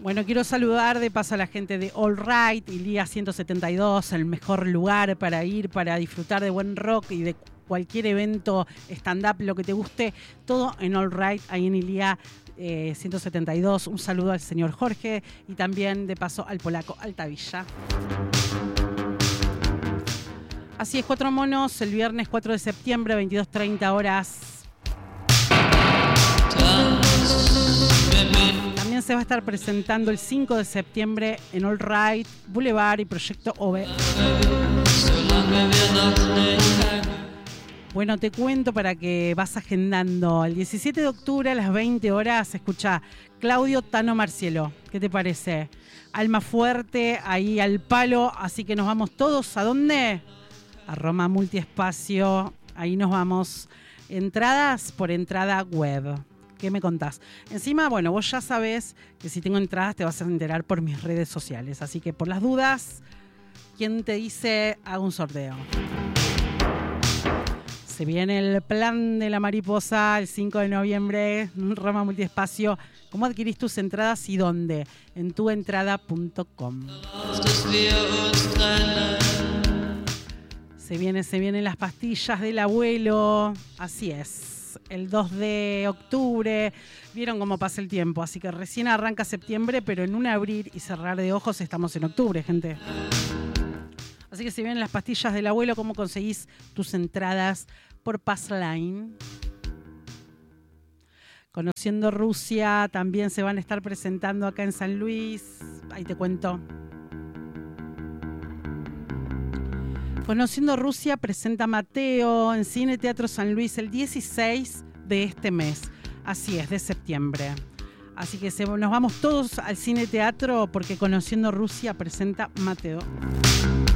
Bueno, quiero saludar de paso a la gente de All Right, Ilía 172, el mejor lugar para ir, para disfrutar de buen rock y de cualquier evento stand-up, lo que te guste, todo en All Right, ahí en Ilía 172. Un saludo al señor Jorge y también de paso al polaco Altavilla. Así es, Cuatro Monos, el viernes 4 de septiembre, 22:30 horas. También se va a estar presentando el 5 de septiembre en All Right, Boulevard y Proyecto OVE. Bueno, te cuento para que vas agendando. El 17 de octubre a las 20 horas, escucha Claudio Tano Marcielo. ¿Qué te parece? Alma fuerte, ahí al palo. Así que nos vamos todos. ¿A dónde? A Roma Multiespacio. Ahí nos vamos. Entradas por entrada web. ¿Qué me contás? Encima, bueno, vos ya sabés que si tengo entradas te vas a enterar por mis redes sociales. Así que por las dudas, ¿quién te dice? Hago un sorteo. Se viene el plan de la mariposa el 5 de noviembre, Roma Multiespacio. ¿Cómo adquirís tus entradas y dónde? En tuentrada.com. Se vienen las pastillas del abuelo. Así es. El 2 de octubre. Vieron cómo pasa el tiempo. Así que recién arranca septiembre, pero en un abrir y cerrar de ojos estamos en octubre, gente. Así que se vienen las pastillas del abuelo. ¿Cómo conseguís tus entradas? Por Passline. Conociendo Rusia, también se van a estar presentando acá en San Luis. Ahí te cuento. Conociendo Rusia presenta Mateo en Cine Teatro San Luis el 16 de este mes. Así es, de septiembre. Así que nos vamos todos al Cine Teatro porque Conociendo Rusia presenta Mateo.